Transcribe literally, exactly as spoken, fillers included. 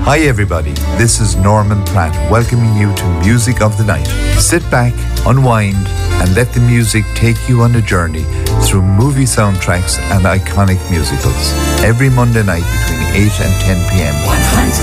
Hi everybody, this is Norman Pratt welcoming you to Music of the Night. Sit back, unwind, and let the music take you on a journey through movie soundtracks and iconic musicals. Every Monday night between eight and ten p.m. one hundred